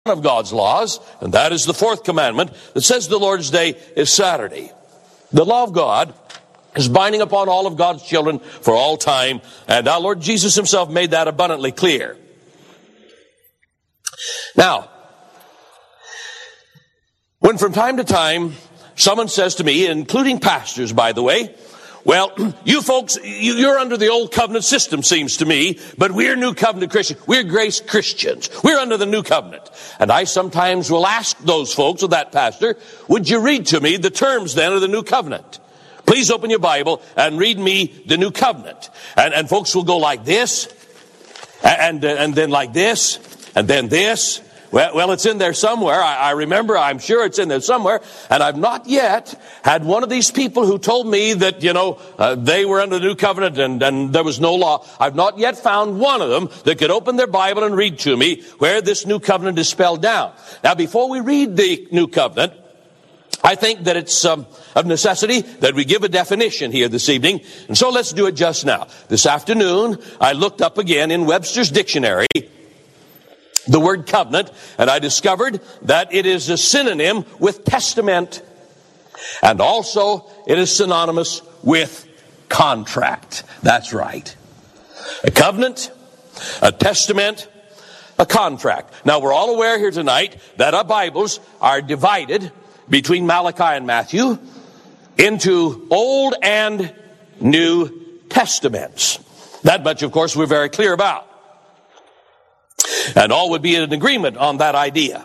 of God's laws, and that is the fourth commandment that says the Lord's Day is Saturday. The law of God is binding upon all of God's children for all time, and our Lord Jesus himself made that abundantly clear. Now, when from time to time someone says to me, including pastors, by the way, well, you folks, you're under the old covenant system, seems to me, but we're new covenant Christians. We're grace Christians. We're under the new covenant. And I sometimes will ask those folks, or that pastor, would you read to me the terms then of the new covenant? Please open your Bible and read me the new covenant. And folks will go like this, and then like this, and then this. Well, it's in there somewhere. I remember, I'm sure it's in there somewhere. And I've not yet had one of these people who told me that, they were under the new covenant and there was no law. I've not yet found one of them that could open their Bible and read to me where this new covenant is spelled down. Now, before we read the new covenant, I think that it's of necessity that we give a definition here this evening. And so let's do it just now. This afternoon, I looked up again in Webster's dictionary the word covenant, and I discovered that it is a synonym with testament, and also it is synonymous with contract. That's right. A covenant, a testament, a contract. Now, we're all aware here tonight that our Bibles are divided between Malachi and Matthew into Old and New Testaments. That much, of course, we're very clear about. And all would be in agreement on that idea.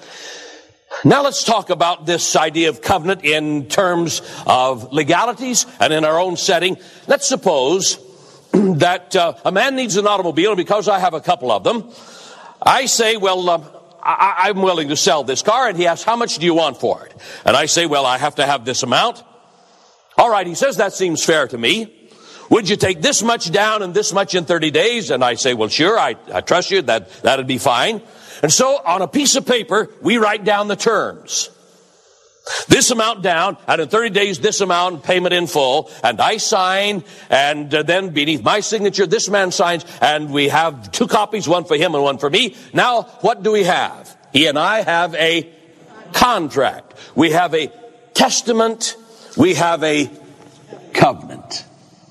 Now let's talk about this idea of covenant in terms of legalities and in our own setting. Let's suppose that a man needs an automobile, and because I have a couple of them, I say, well, I'm willing to sell this car, and he asks, how much do you want for it? And I say, well, I have to have this amount. All right, he says, that seems fair to me. Would you take this much down and this much in 30 days? And I say, well, sure, I trust you, that'd be fine. And so on a piece of paper, we write down the terms. This amount down, and in 30 days, this amount, payment in full. And I sign, and then beneath my signature, this man signs, and we have two copies, one for him and one for me. Now, what do we have? He and I have a contract. We have a testament. We have a covenant.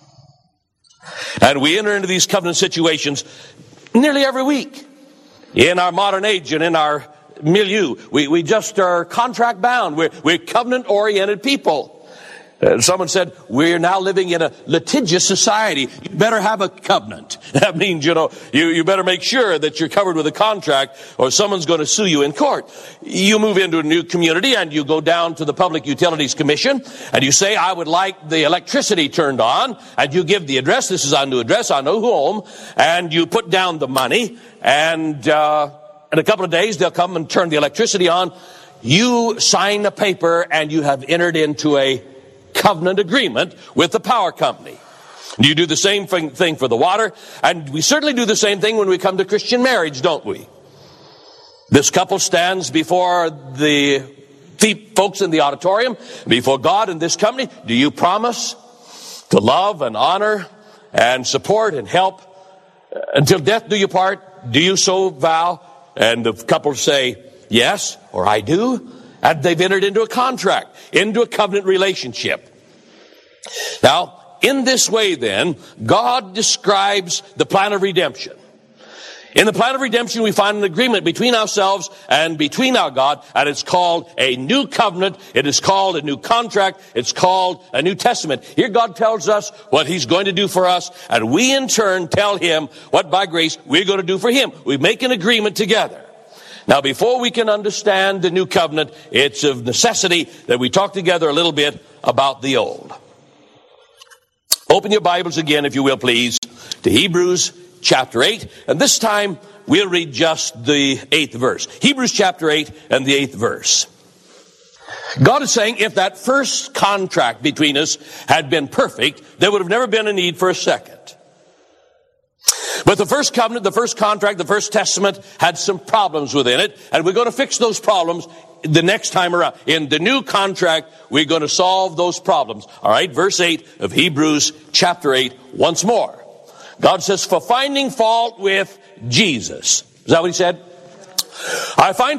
And we enter into these covenant situations nearly every week. In our modern age and in our milieu, we just are contract bound. We're covenant oriented people. Someone said, we're now living in a litigious society. You better have a covenant. That means, you better make sure that you're covered with a contract or someone's going to sue you in court. You move into a new community and you go down to the Public Utilities Commission and you say, I would like the electricity turned on, and you give the address. This is our new address, our new home, and you put down the money, and in a couple of days they'll come and turn the electricity on. You sign a paper and you have entered into a covenant agreement with the power company. You do the same thing for the water, and we certainly do the same thing when we come to Christian marriage, don't we? This couple stands before the folks in the auditorium, before God and this company. Do you promise to love and honor and support and help until death do you part? Do you so vow? And the couple say, yes, or I do. And they've entered into a contract, into a covenant relationship. Now, in this way then, God describes the plan of redemption. In the plan of redemption, we find an agreement between ourselves and between our God, and it's called a new covenant. It is called a new contract. It's called a New Testament. Here God tells us what He's going to do for us, and we in turn tell Him what by grace we're going to do for Him. We make an agreement together. Now, before we can understand the new covenant, it's of necessity that we talk together a little bit about the old. Open your Bibles again, if you will, please, to Hebrews chapter 8. And this time, we'll read just the 8th verse. Hebrews chapter 8 and the 8th verse. God is saying if that first contract between us had been perfect, there would have never been a need for a second. But the first covenant, the first contract, the first testament had some problems within it, and we're going to fix those problems the next time around. In the new contract, we're going to solve those problems. All right, verse 8 of Hebrews chapter 8 once more. God says, for finding fault with Jesus. Is that what He said? I find